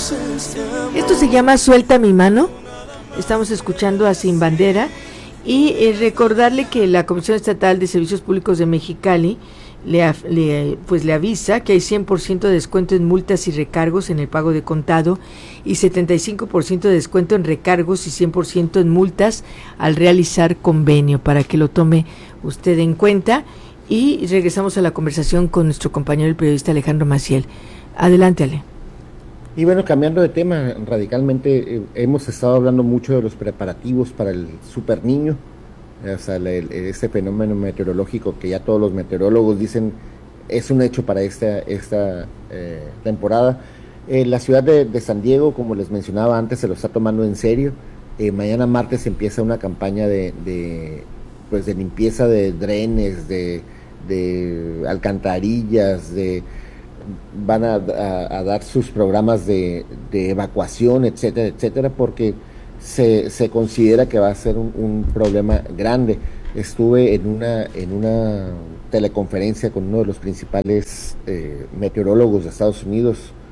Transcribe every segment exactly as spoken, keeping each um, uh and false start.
Esto se llama Suelta mi mano. Estamos escuchando a Sin Bandera y eh, recordarle que la Comisión Estatal de Servicios Públicos de Mexicali le, le, pues le avisa que hay cien por ciento de descuento en multas y recargos en el pago de contado y setenta y cinco por ciento de descuento en recargos y cien por ciento en multas al realizar convenio, para que lo tome usted en cuenta. Y regresamos a la conversación con nuestro compañero el periodista Alejandro Maciel. Adelante, Ale. Y bueno, cambiando de tema radicalmente, eh, hemos estado hablando mucho de los preparativos para el Super Niño, eh, o sea, el, el, este fenómeno meteorológico que ya todos los meteorólogos dicen es un hecho para esta, esta eh, temporada. Eh, la ciudad de, de San Diego, como les mencionaba antes, se lo está tomando en serio. Eh, mañana martes empieza una campaña de, de, pues de limpieza de drenes, de, de alcantarillas, de van a, a, a dar sus programas de, de evacuación, etcétera, etcétera, porque se, se considera que va a ser un, un problema grande. Estuve en una en una teleconferencia con uno de los principales eh, meteorólogos de Estados Unidos,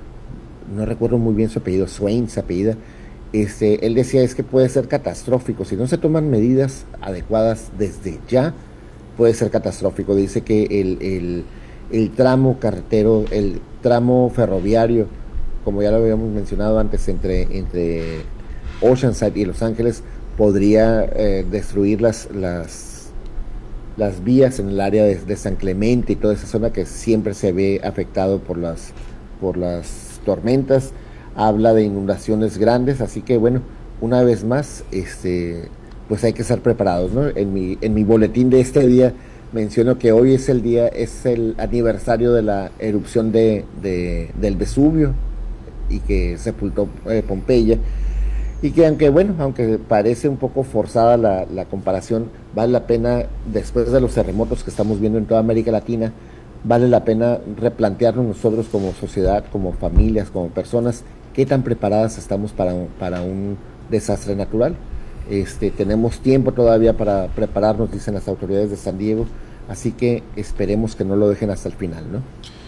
no recuerdo muy bien su apellido, Swain, su apellida. Este, él decía es que puede ser catastrófico, si no se toman medidas adecuadas desde ya, puede ser catastrófico. Dice que el, el el tramo carretero, el tramo ferroviario, como ya lo habíamos mencionado antes, entre, entre Oceanside y Los Ángeles, podría eh, destruir las, las, las vías en el área de, de San Clemente y toda esa zona que siempre se ve afectado por las, por las tormentas. Habla de inundaciones grandes, así que bueno, una vez más, este, pues hay que estar preparados, ¿no? En mi, en mi boletín de este día menciono que hoy es el día, es el aniversario de la erupción de, de del Vesubio y que sepultó eh, Pompeya, y que aunque bueno, aunque parece un poco forzada la, la comparación, vale la pena, después de los terremotos que estamos viendo en toda América Latina, vale la pena replantearnos nosotros como sociedad, como familias, como personas, qué tan preparadas estamos para un, para un desastre natural. Este, tenemos tiempo todavía para prepararnos, dicen las autoridades de San Diego, así que esperemos que no lo dejen hasta el final, ¿no?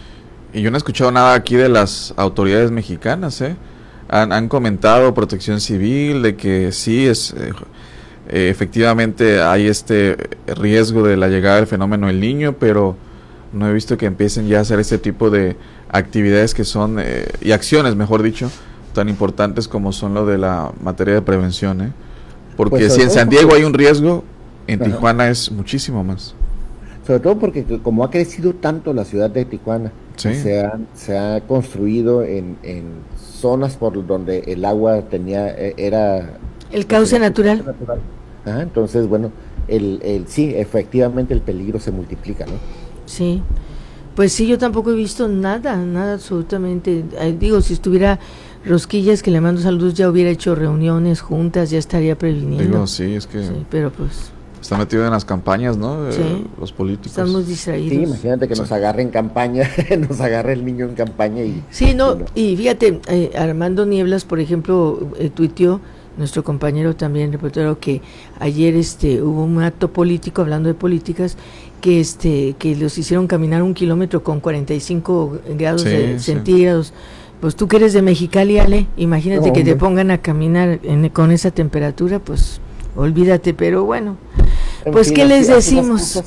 Y yo no he escuchado nada aquí de las autoridades mexicanas, ¿eh? Han, han comentado Protección Civil de que sí, es eh, eh, efectivamente hay este riesgo de la llegada del fenómeno El Niño, pero no he visto que empiecen ya a hacer este tipo de actividades que son, eh, y acciones, mejor dicho, tan importantes como son lo de la materia de prevención, ¿eh? Porque pues si en San Diego hay un riesgo, en Ajá. Tijuana es muchísimo más. Sobre todo porque como ha crecido tanto la ciudad de Tijuana, ¿sí? se, ha, se ha construido en, en zonas por donde el agua tenía era... El cauce natural. natural. Ajá, entonces, bueno, el, el sí, efectivamente el peligro se multiplica, ¿no? Sí, pues sí, yo tampoco he visto nada, nada absolutamente. Eh, digo, si estuviera Rosquillas, que le mando saludos, ya hubiera hecho reuniones, juntas, ya estaría previniendo. Digo, sí, es que... Sí, pero pues... Está metido en las campañas, ¿no? Sí. Eh, los políticos. Estamos distraídos. Sí, imagínate que sí. nos agarre en campaña, nos agarre el niño en campaña y... Sí, no, y, no. y fíjate, eh, Armando Nieblas, por ejemplo, eh, tuiteó, nuestro compañero también, reportero, que ayer este hubo un acto político, hablando de políticas, que este que los hicieron caminar un kilómetro con cuarenta y cinco grados sí, de, sí. centígrados. Pues tú que eres de Mexicali, Ale, imagínate no, que hombre. te pongan a caminar en, con esa temperatura, pues olvídate, pero bueno, en pues fin, ¿qué les decimos?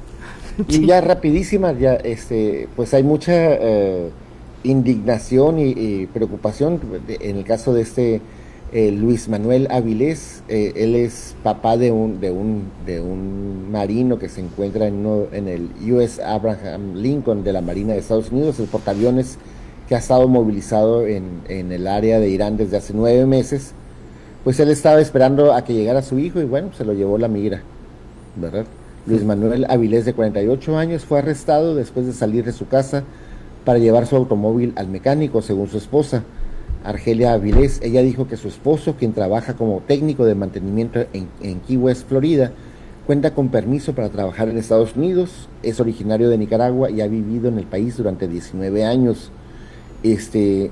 Y sí. ya rapidísima, ya este, pues hay mucha eh, indignación y, y preocupación en el caso de este eh, Luis Manuel Avilés. Eh, él es papá de un de un de un marino que se encuentra en, uno, en el U S Abraham Lincoln de la Marina de Estados Unidos, el portaaviones que ha estado movilizado en, en el área de Irán desde hace nueve meses. Pues él estaba esperando a que llegara su hijo y bueno, se lo llevó la migra, ¿verdad? Luis Manuel Avilés, de cuarenta y ocho años, fue arrestado después de salir de su casa para llevar su automóvil al mecánico, según su esposa, Argelia Avilés. Ella dijo que su esposo, quien trabaja como técnico de mantenimiento en, en Key West, Florida, cuenta con permiso para trabajar en Estados Unidos, es originario de Nicaragua y ha vivido en el país durante diecinueve años. Este,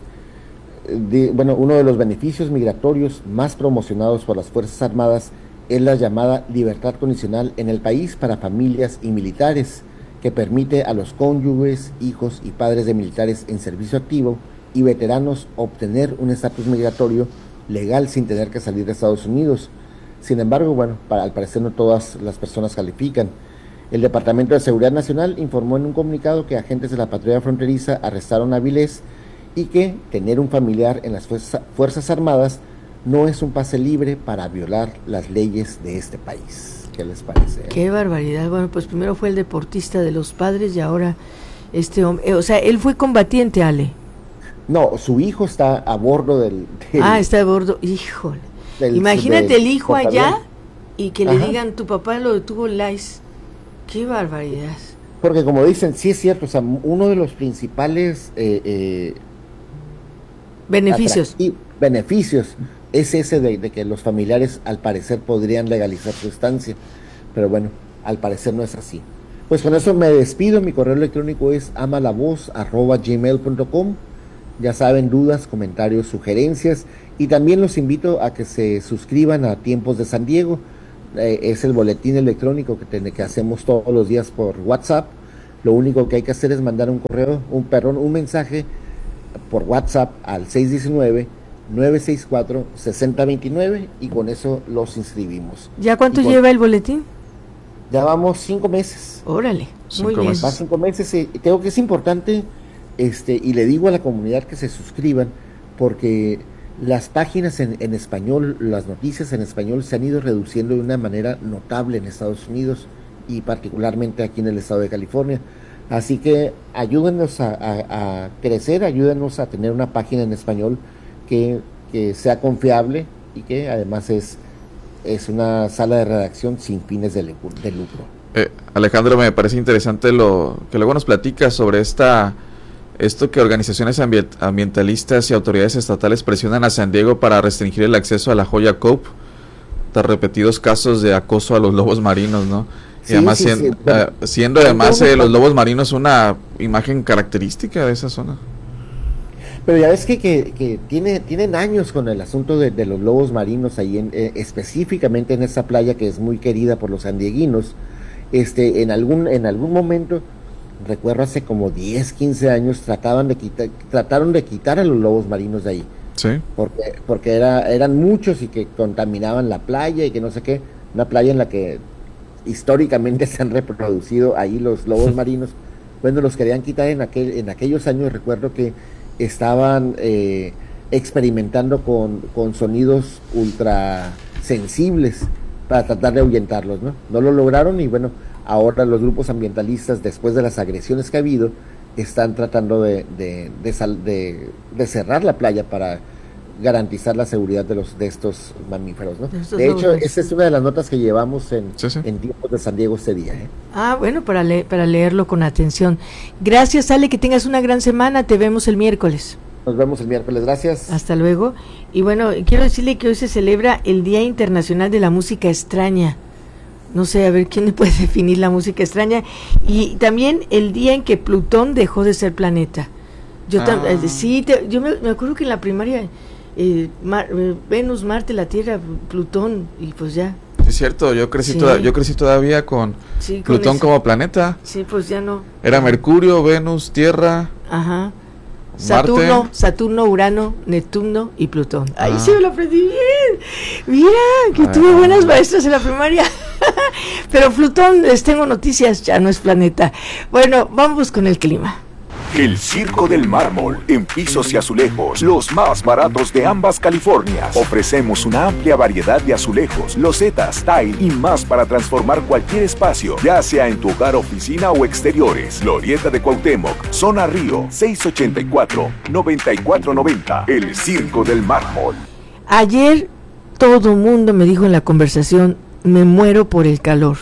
de, bueno, uno de los beneficios migratorios más promocionados por las Fuerzas Armadas es la llamada libertad condicional en el país para familias y militares, que permite a los cónyuges, hijos y padres de militares en servicio activo y veteranos obtener un estatus migratorio legal sin tener que salir de Estados Unidos. Sin embargo, bueno, para, al parecer no todas las personas califican. El Departamento de Seguridad Nacional informó en un comunicado que agentes de la patrulla fronteriza arrestaron a Avilés y que tener un familiar en las fuerza, Fuerzas Armadas no es un pase libre para violar las leyes de este país. ¿Qué les parece? Qué barbaridad. Bueno, pues primero fue el deportista de los padres y ahora este hombre, eh, o sea, él fue combatiente, Ale. No, su hijo está a bordo del... del ah, está a bordo, híjole. Del, Imagínate del, el hijo allá y que Ajá. le digan, tu papá lo detuvo el I C E. Qué barbaridad. Porque como dicen, sí es cierto, o sea, uno de los principales eh, eh, beneficios beneficios es ese de, de que los familiares al parecer podrían legalizar su estancia, pero bueno, al parecer no es así. Pues con eso me despido. Mi correo electrónico es amalavoz arroba gmail punto com. Ya saben, dudas, comentarios, sugerencias, y también los invito a que se suscriban a Tiempos de San Diego. Eh, es el boletín electrónico que, ten, que hacemos todos los días por WhatsApp. Lo único que hay que hacer es mandar un correo, un perdón, un mensaje por WhatsApp al seis uno nueve, nueve seis cuatro, seis cero dos nueve y con eso los inscribimos. ¿Ya cuánto con, lleva el boletín? Ya vamos cinco meses. Órale, cinco muy bien. meses. Va cinco meses y tengo que es importante, este, y le digo a la comunidad que se suscriban, porque las páginas en, en español, las noticias en español se han ido reduciendo de una manera notable en Estados Unidos y particularmente aquí en el estado de California. Así que ayúdenos a, a, a crecer, ayúdenos a tener una página en español que, que sea confiable y que además es, es una sala de redacción sin fines de, de lucro. Eh, Alejandro, me parece interesante lo que luego nos platicas sobre esta esto que organizaciones ambient, ambientalistas y autoridades estatales presionan a San Diego para restringir el acceso a la joya Cope tras repetidos casos de acoso a los lobos marinos, ¿no? Y Sí, además sí, siendo, sí, bueno, uh, siendo además eh, los lobos marinos una imagen característica de esa zona. Pero ya ves que, que, que tiene, tienen años con el asunto de, de los lobos marinos ahí en, eh, específicamente en esa playa que es muy querida por los sandieguinos. Este, en algún, en algún momento, recuerdo hace como diez, quince años, trataban de quitar, trataron de quitar a los lobos marinos de ahí. Sí. Porque, porque era, eran muchos y que contaminaban la playa y que no sé qué, una playa en la que históricamente se han reproducido ahí los lobos marinos. Bueno, los querían quitar en aquel, en aquellos años. Recuerdo que estaban eh, experimentando con, con sonidos ultra sensibles para tratar de ahuyentarlos, ¿no? No lo lograron y bueno, ahora los grupos ambientalistas, después de las agresiones que ha habido, están tratando de, de, de, sal, de, de cerrar la playa para garantizar la seguridad de los de estos mamíferos, ¿no? De, de hecho, lobos. Esa es una de las notas que llevamos en, sí, sí. en Tiempos de San Diego este día, ¿eh? Ah, bueno, para, le para leerlo con atención. Gracias, Ale, que tengas una gran semana. Te vemos el miércoles. Nos vemos el miércoles, gracias. Hasta luego. Y bueno, quiero decirle que hoy se celebra el Día Internacional de la Música Extraña. No sé, a ver quién puede definir la música extraña. Y también el día en que Plutón dejó de ser planeta. Yo ah. tam sí, te yo me, me acuerdo que en la primaria eh, Mar eh, Venus, Marte, la Tierra, Plutón, y pues ya. Es cierto, yo crecí, sí. toda, yo crecí todavía con sí, Plutón con como planeta. Sí, pues ya no. Era Mercurio, Venus, Tierra. Ajá. Saturno, Marte. Saturno, Urano, Neptuno y Plutón. Ahí ah. sí me lo aprendí bien. Mira, que ah. tuve buenas maestras en la primaria. Pero Plutón, les tengo noticias, ya no es planeta. Bueno, vamos con el clima. El Circo del Mármol, en pisos y azulejos, los más baratos de ambas Californias. Ofrecemos una amplia variedad de azulejos, losetas, tile y más para transformar cualquier espacio, ya sea en tu hogar, oficina o exteriores. Glorieta de Cuauhtémoc, Zona Río, seis ochenta y cuatro, noventa y cuatro noventa. El Circo del Mármol. Ayer todo mundo me dijo en la conversación, me muero por el calor.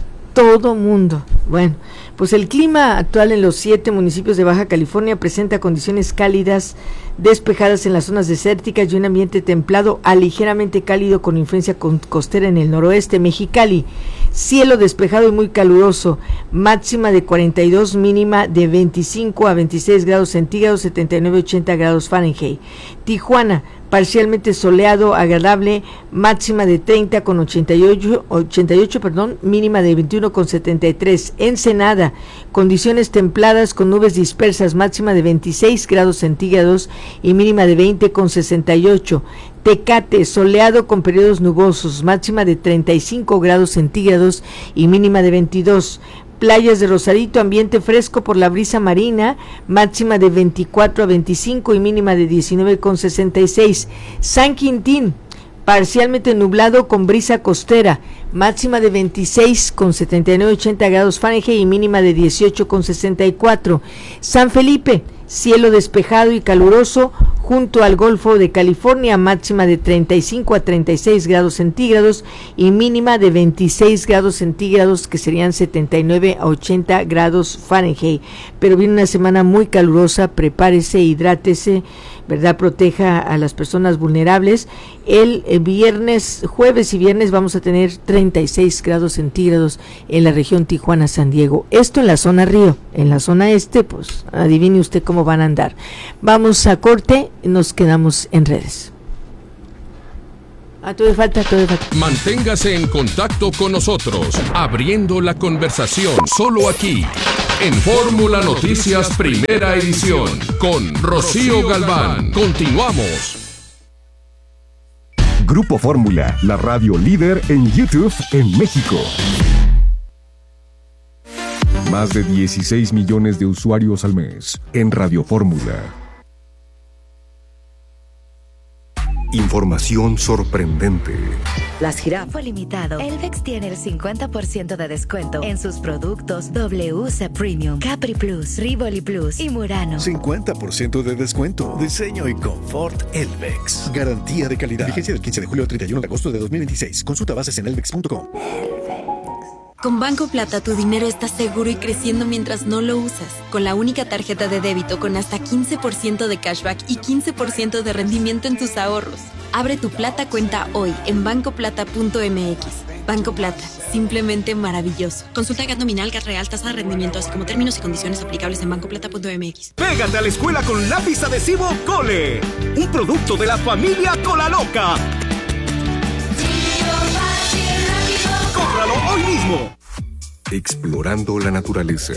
Todo mundo. Bueno, pues el clima actual en los siete municipios de Baja California presenta condiciones cálidas, despejadas en las zonas desérticas y un ambiente templado a ligeramente cálido con influencia costera en el noroeste. Mexicali, cielo despejado y muy caluroso, máxima de cuarenta y dos, mínima de veinticinco a veintiséis grados centígrados, setenta y nueve a ochenta grados Fahrenheit. Tijuana, parcialmente soleado, agradable, máxima de treinta con ochenta y ocho, ochenta y ocho, perdón, mínima de veintiuno con setenta y tres. Ensenada, Ensenada. Condiciones templadas con nubes dispersas, máxima de veintiséis grados centígrados y mínima de veinte con sesenta y ocho. Tecate, soleado con periodos nubosos, máxima de treinta y cinco grados centígrados y mínima de veintidós. Playas de Rosarito, ambiente fresco por la brisa marina, máxima de veinticuatro a veinticinco y mínima de diecinueve con sesenta y seis. San Quintín, parcialmente nublado con brisa costera, máxima de veintiséis con setenta y nueve a ochenta grados Fahrenheit y mínima de dieciocho con sesenta y cuatro. San Felipe, cielo despejado y caluroso junto al Golfo de California, máxima de treinta y cinco a treinta y seis grados centígrados y mínima de veintiséis grados centígrados, que serían setenta y nueve a ochenta grados Fahrenheit. Pero viene una semana muy calurosa, prepárese, hidrátese, ¿verdad? Proteja a las personas vulnerables. El, el viernes, jueves y viernes vamos a tener treinta y seis grados centígrados en la región Tijuana-San Diego. Esto en la zona Río. En la zona este, pues adivine usted cómo van a andar. Vamos a corte, nos quedamos en redes. Ah, todavía falta, todavía falta. Manténgase en contacto con nosotros, abriendo la conversación, solo aquí, en Fórmula Noticias Primera Edición, con Rocío Galván. Continuamos. Grupo Fórmula, la radio líder en YouTube en México. Más de dieciséis millones de usuarios al mes en Radio Fórmula. Información sorprendente. Las jirafas limitado. Elvex tiene el cincuenta por ciento de descuento en sus productos W C Premium, Capri Plus, Rivoli Plus y Murano. cincuenta por ciento de descuento. Diseño y confort Elvex. Garantía de calidad. Vigencia del quince de julio al treinta y uno de agosto de dos mil veintiséis. Consulta bases en elvex punto com. Con Banco Plata tu dinero está seguro y creciendo mientras no lo usas. Con la única tarjeta de débito con hasta quince por ciento de cashback y quince por ciento de rendimiento en tus ahorros. Abre tu Plata cuenta hoy en banco plata punto m x. Banco Plata, simplemente maravilloso. Consulta G A T nominal, G A T real, tasa de rendimiento, así como términos y condiciones aplicables en banco plata punto m x. Pégate a la escuela con lápiz adhesivo Cole, un producto de la familia Colaloca. ¡Cómpralo hoy mismo! Explorando la naturaleza.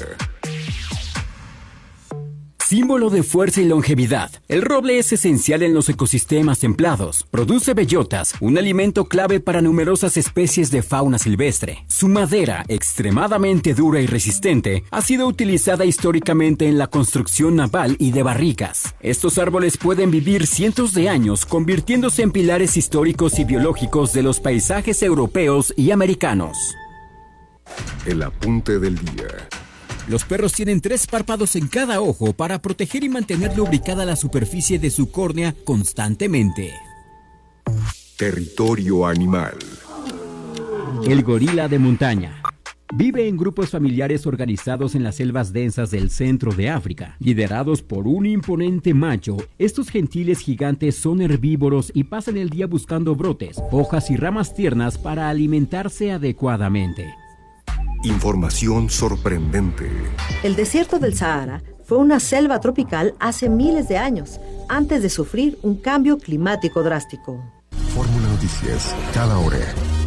Símbolo de fuerza y longevidad. El roble es esencial en los ecosistemas templados. Produce bellotas, un alimento clave para numerosas especies de fauna silvestre. Su madera, extremadamente dura y resistente, ha sido utilizada históricamente en la construcción naval y de barricas. Estos árboles pueden vivir cientos de años, convirtiéndose en pilares históricos y biológicos de los paisajes europeos y americanos. El apunte del día. Los perros tienen tres párpados en cada ojo para proteger y mantener lubricada la superficie de su córnea constantemente. Territorio animal. El gorila de montaña. Vive en grupos familiares organizados en las selvas densas del centro de África, liderados por un imponente macho. Estos gentiles gigantes son herbívoros y pasan el día buscando brotes, hojas y ramas tiernas para alimentarse adecuadamente. Información sorprendente. El desierto del Sahara fue una selva tropical hace miles de años, antes de sufrir un cambio climático drástico. Fórmula Noticias, cada hora.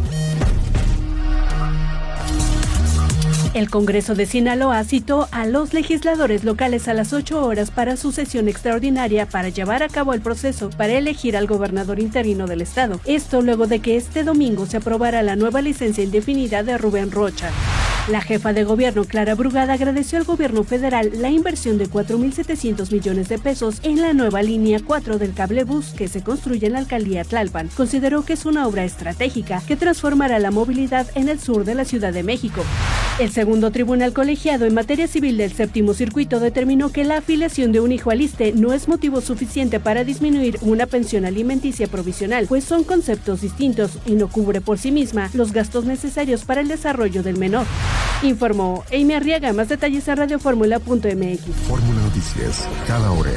El Congreso de Sinaloa citó a los legisladores locales a las ocho horas para su sesión extraordinaria para llevar a cabo el proceso para elegir al gobernador interino del estado. Esto luego de que este domingo se aprobara la nueva licencia indefinida de Rubén Rocha. La jefa de gobierno, Clara Brugada, agradeció al gobierno federal la inversión de cuatro mil setecientos millones de pesos en la nueva línea cuatro del cablebús que se construye en la alcaldía Tlalpan. Consideró que es una obra estratégica que transformará la movilidad en el sur de la Ciudad de México. El segundo tribunal colegiado en materia civil del séptimo circuito determinó que la afiliación de un hijo al I S S S T E no es motivo suficiente para disminuir una pensión alimenticia provisional, pues son conceptos distintos y no cubre por sí misma los gastos necesarios para el desarrollo del menor. Informó Amy Arriaga. Más detalles en radio fórmula punto m x. Fórmula Noticias, cada hora.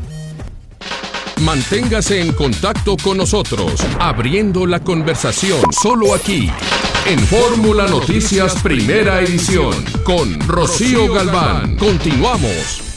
Manténgase en contacto con nosotros, abriendo la conversación, solo aquí, en Fórmula Noticias Primera Edición, con Rocío Galván. Continuamos.